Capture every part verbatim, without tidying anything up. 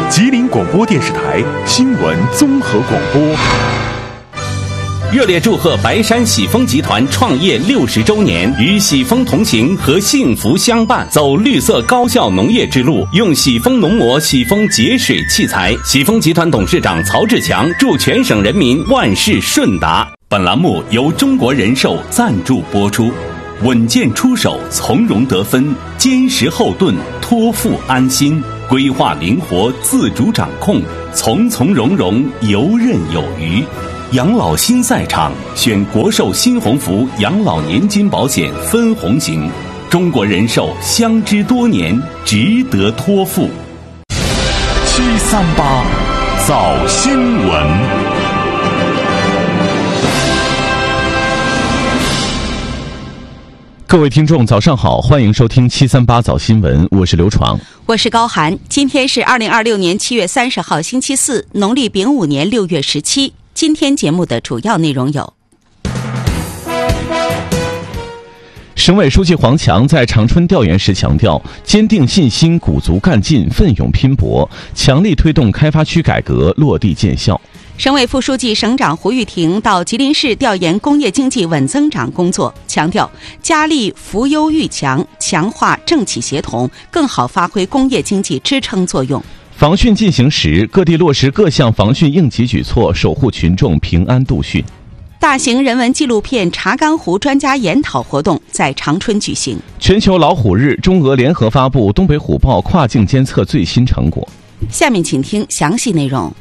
吉林广播电视台新闻综合广播。 热烈祝贺白山喜丰集团创业六十周年，与喜丰同行和幸福相伴，走绿色高效农业之路，用喜丰农膜、喜丰节水器材。喜丰集团董事长曹志强祝全省人民万事顺达。本栏目由中国人寿赞助播出。稳健出手，从容得分，坚实后盾，托付安心，规划灵活，自主掌控，从从容容，游刃有余。养老新赛场，选国寿新鸿福养老年金保险分红型，中国人寿相知多年，值得托付。 七三八早新闻。 各位听众早上好，欢迎收听七三八早新闻，我是刘闯， 我是高涵。今天是二零二六年七月三十号星期四，农历丙午年六月十七。今天节目的主要内容有： 省委书记黄强在长春调研时强调，坚定信心，鼓足干劲，奋勇拼搏，强力推动开发区改革落地见效。 省委副书记、省长胡玉婷到吉林市调研工业经济稳增长工作，强调加力扶优育强，强化政企协同，更好发挥工业经济支撑作用。 防汛进行时，各地落实各项防汛应急举措，守护群众平安度汛。 大型人文纪录片查干湖专家研讨活动在长春举行。 全球老虎日，中俄联合发布东北虎豹跨境监测最新成果。 下面请听详细内容。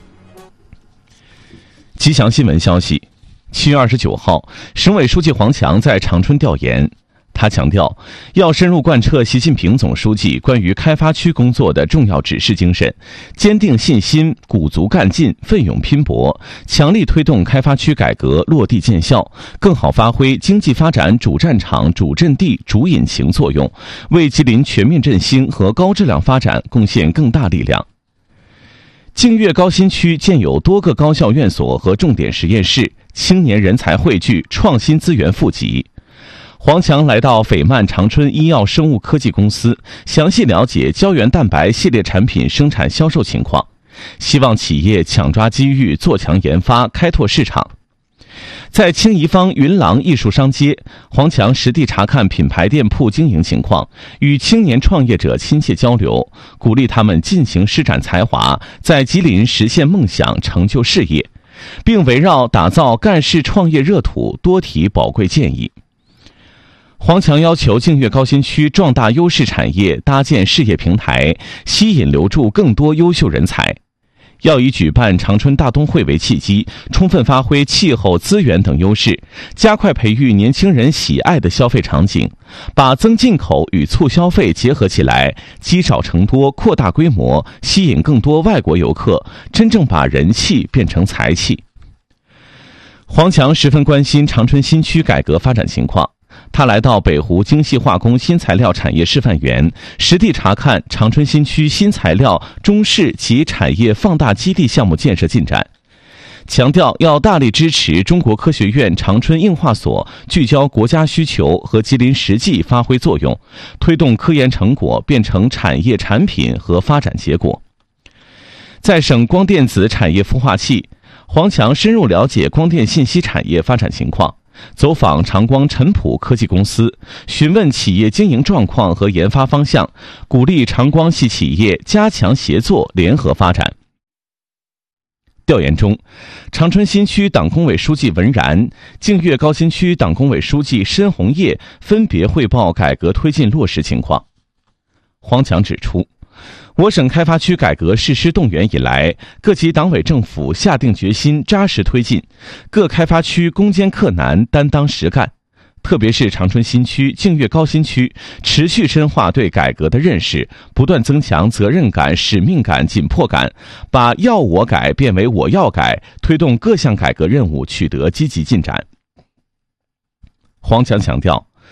吉祥新闻消息，七月二十九号，省委书记黄强在长春调研。他强调，要深入贯彻习近平总书记关于开发区工作的重要指示精神，坚定信心，鼓足干劲，奋勇拼搏，强力推动开发区改革落地见效，更好发挥经济发展主战场、主阵地、主引擎作用，为吉林全面振兴和高质量发展贡献更大力量。净月高新区建有多个高校院所和重点实验室，青年人才汇聚，创新资源富集。黄强来到斐曼长春医药生物科技公司，详细了解胶原蛋白系列产品生产销售情况，希望企业抢抓机遇，做强研发，开拓市场。在清宜坊云廊艺术商街，黄强实地查看品牌店铺经营情况，与青年创业者亲切交流，鼓励他们尽情施展才华，在吉林实现梦想，成就事业，并围绕打造干事创业热土多提宝贵建议。黄强要求净月高新区壮大优势产业，搭建事业平台，吸引留住更多优秀人才。要以举办长春大冬会为契机，充分发挥气候、资源等优势，加快培育年轻人喜爱的消费场景，把增进口与促消费结合起来，积少成多，扩大规模，吸引更多外国游客，真正把人气变成财气。黄强十分关心长春新区改革发展情况。他来到北湖精细化工新材料产业示范园，实地查看长春新区新材料中试及产业放大基地项目建设进展，强调要大力支持中国科学院长春硬化所聚焦国家需求和吉林实际发挥作用，推动科研成果变成产业产品和发展结果。在省光电子产业孵化器，黄强深入了解光电信息产业发展情况，走访长光晨普科技公司，询问企业经营状况和研发方向，鼓励长光系企业加强协作联合发展。调研中，长春新区党工委书记文然、净月高新区党工委书记申红叶分别汇报改革推进落实情况。黄强指出，我省开发区改革实施动员以来，各级党委政府下定决心扎实推进，各开发区攻坚克难，担当实干。特别是长春新区、净月高新区，持续深化对改革的认识，不断增强责任感、使命感、紧迫感，把要我改变为我要改，推动各项改革任务取得积极进展。黄强强调，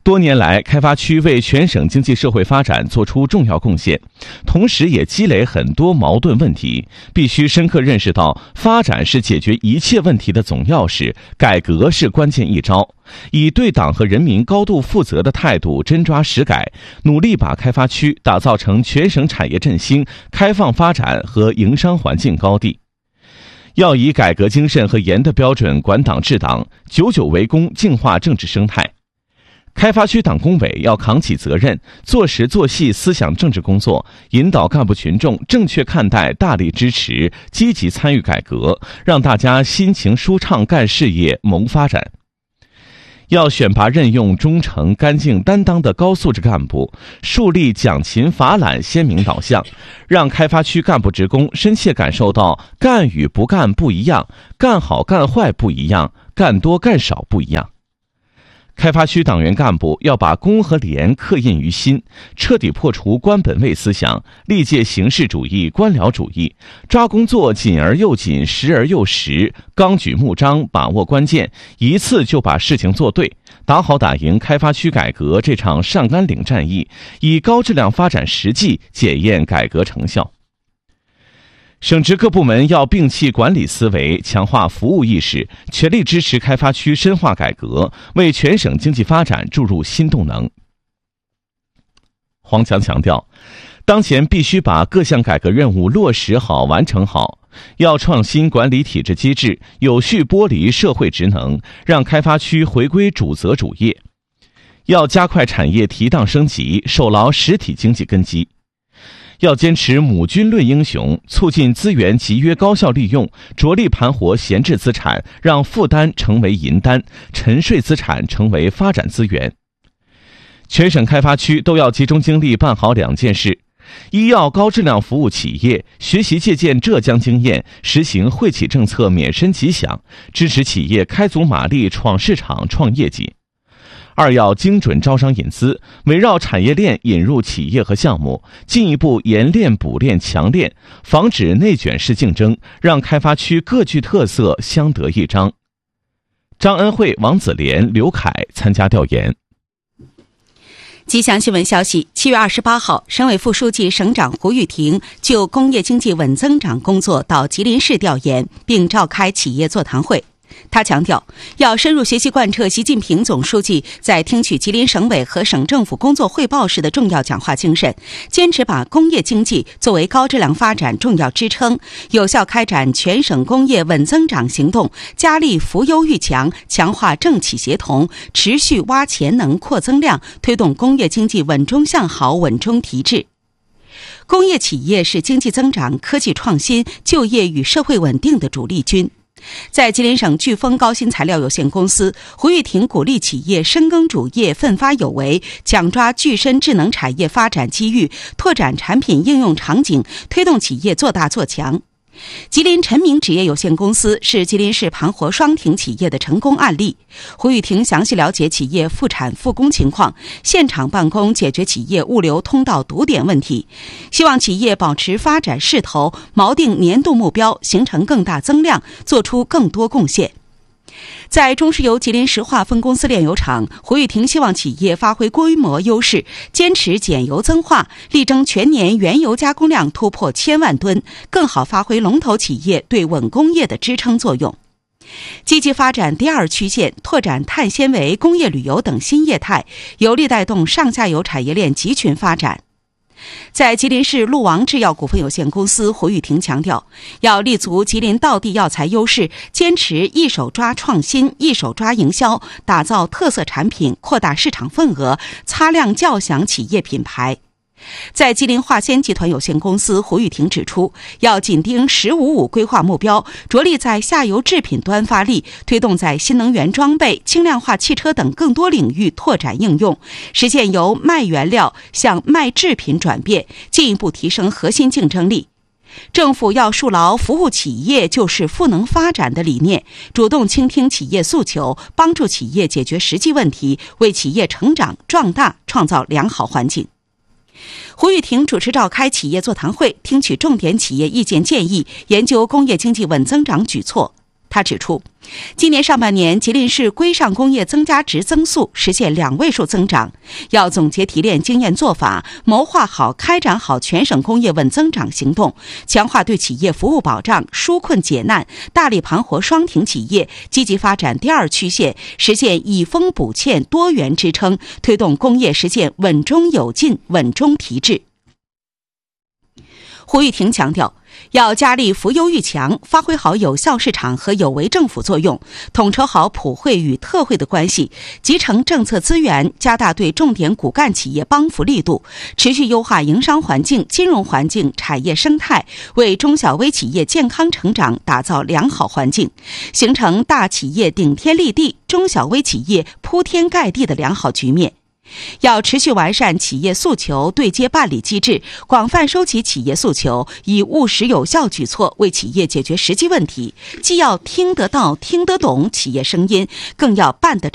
多年来，开发区为全省经济社会发展作出重要贡献，同时也积累很多矛盾问题，必须深刻认识到发展是解决一切问题的总钥匙，改革是关键一招，以对党和人民高度负责的态度真抓实改，努力把开发区打造成全省产业振兴、开放发展和营商环境高地。要以改革精神和严的标准管党治党，久久为功，净化政治生态。开发区党工委要扛起责任，做实做细思想政治工作，引导干部群众正确看待，大力支持，积极参与改革，让大家心情舒畅干事业、谋发展。要选拔任用忠诚、干净、担当的高素质干部，树立奖勤罚懒鲜明导向，让开发区干部职工深切感受到干与不干不一样，干好干坏不一样，干多干少不一样。开发区党员干部要把公和廉刻印于心，彻底破除官本位思想，历届形式主义、官僚主义，抓工作紧而又紧，实而又实，纲举目张，把握关键，一次就把事情做对，打好打赢开发区改革这场上甘岭战役，以高质量发展实际检验改革成效。省直各部门要摒弃管理思维，强化服务意识，全力支持开发区深化改革，为全省经济发展注入新动能。黄强强调，当前必须把各项改革任务落实好、完成好，要创新管理体制机制，有序剥离社会职能，让开发区回归主责主业。要加快产业提档升级，守牢实体经济根基。要坚持母军论英雄，促进资源集约高效利用，着力盘活闲置资产，让负担成为银单，沉睡资产成为发展资源。全省开发区都要集中精力办好两件事：一要高质量服务企业，学习借鉴浙江经验，实行惠企政策免申即享，支持企业开足马力闯市场、创业绩；二要精准招商引资，围绕产业链引入企业和项目，进一步研链补链强链，防止内卷式竞争，让开发区各具特色，相得益彰。张恩惠、王子莲、刘凯参加调研。 吉祥新闻消息，七月二十八号，省委副书记、省长胡玉婷就工业经济稳增长工作到吉林市调研，并召开企业座谈会。他强调，要深入学习贯彻习近平总书记在听取吉林省委和省政府工作汇报时的重要讲话精神，坚持把工业经济作为高质量发展重要支撑，有效开展全省工业稳增长行动，加力扶优育强，强化政企协同，持续挖潜能、扩增量，推动工业经济稳中向好、稳中提质。工业企业是经济增长、科技创新、就业与社会稳定的主力军。在吉林省飓风高新材料有限公司，胡玉婷鼓励企业深耕主业、奋发有为，抢抓具身智能产业发展机遇，拓展产品应用场景，推动企业做大做强。吉林陈明纸业有限公司是吉林市盘活双停企业的成功案例。胡玉婷详细了解企业复产复工情况，现场办公解决企业物流通道堵点问题，希望企业保持发展势头，锚定年度目标，形成更大增量，做出更多贡献。在中石油吉林石化分公司炼油厂，胡玉婷希望企业发挥规模优势，坚持减油增化，力争全年原油加工量突破千万吨，更好发挥龙头企业对稳工业的支撑作用。积极发展第二曲线，拓展碳纤维、工业旅游等新业态，有力带动上下游产业链集群发展。在吉林市陆王制药股份有限公司，胡玉婷强调，要立足吉林道地药材优势，坚持一手抓创新、一手抓营销，打造特色产品，扩大市场份额，擦亮叫响企业品牌。在吉林化纤集团有限公司，胡玉婷指出，要紧盯“十五五”规划目标，着力在下游制品端发力，推动在新能源装备、轻量化汽车等更多领域拓展应用，实现由卖原料向卖制品转变，进一步提升核心竞争力。政府要树牢服务企业就是赋能发展的理念，主动倾听企业诉求，帮助企业解决实际问题，为企业成长壮大创造良好环境。胡玉婷主持召开企业座谈会，听取重点企业意见建议，研究工业经济稳增长举措。他他指出，今年上半年吉林市规上工业增加值增速实现两位数增长，要总结提炼经验做法，谋划好开展好全省工业稳增长行动，强化对企业服务保障，纾困解难，大力盘活双停企业，积极发展第二曲线，实现以丰补欠多元支撑，推动工业实现稳中有进、稳中提质。胡玉婷强调，要加力扶优育强，发挥好有效市场和有为政府作用，统筹好普惠与特惠的关系，集成政策资源，加大对重点骨干企业帮扶力度，持续优化营商环境、金融环境、产业生态，为中小微企业健康成长打造良好环境，形成大企业顶天立地、中小微企业铺天盖地的良好局面。要持续完善企业诉求对接办理机制，广泛收集企业诉求，以务实有效举措为企业解决实际问题，既要听得到、听得懂企业声音，更要办得成。